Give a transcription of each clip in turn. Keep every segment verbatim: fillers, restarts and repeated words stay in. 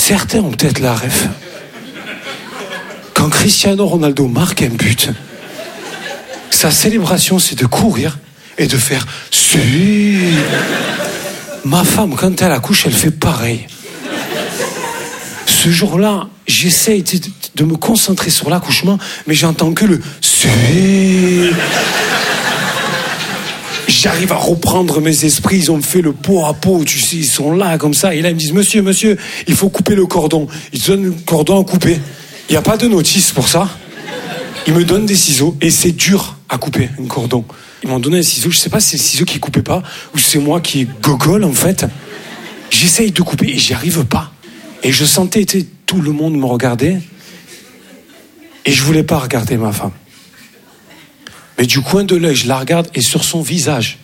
Certains ont peut-être la ref. Quand Cristiano Ronaldo marque un but, sa célébration, c'est de courir et de faire « si ». Ma femme, quand elle accouche, elle fait pareil. Ce jour-là, j'essaye de me concentrer sur l'accouchement, mais j'entends que le « si ». J'arrive à reprendre mes esprits, ils ont fait le pot à pot, tu sais, ils sont là comme ça. Et là, ils me disent « Monsieur, monsieur, il faut couper le cordon ». Ils te donnent le cordon à couper. Il n'y a pas de notice pour ça. Ils me donnent des ciseaux et c'est dur à couper un cordon. Ils m'ont donné un ciseau, je sais pas si c'est le ciseau qui coupait pas ou c'est moi qui est gogol en fait. J'essaye de couper et j'y arrive pas. Et je sentais que tout le monde me regardait et je voulais pas regarder ma femme. Mais du coin de l'œil, je la regarde et sur son visage,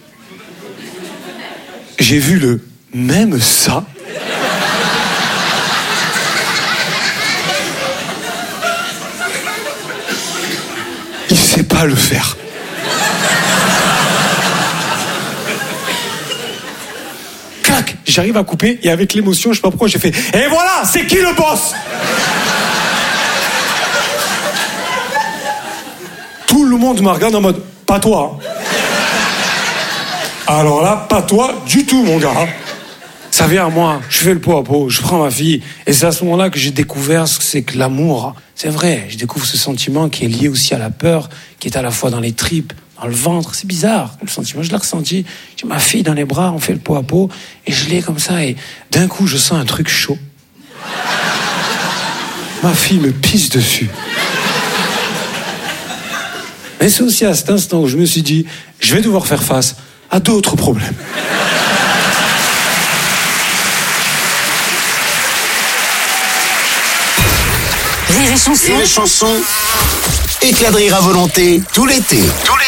j'ai vu le même ça. Il sait pas le faire. Clac, j'arrive à couper et avec l'émotion, je sais pas pourquoi, j'ai fait « Et voilà, c'est qui le boss ?» Tout le monde me regarde en mode « Pas toi. » Alors là, pas toi du tout, mon gars. Ça vient à moi, je fais le pot à pot, je prends ma fille. Et c'est à ce moment-là que j'ai découvert ce que c'est que l'amour. C'est vrai, je découvre ce sentiment qui est lié aussi à la peur, qui est à la fois dans les tripes, dans le ventre. C'est bizarre, le sentiment, je l'ai ressenti. J'ai ma fille dans les bras, on fait le pot à pot, et je l'ai comme ça, et d'un coup, je sens un truc chaud. Ma fille me pisse dessus. Mais c'est aussi à cet instant où je me suis dit, je vais devoir faire face à d'autres problèmes. Rire et chanson. Rire et chanson. Éclat de rire à volonté, tout l'été. Tout l'été.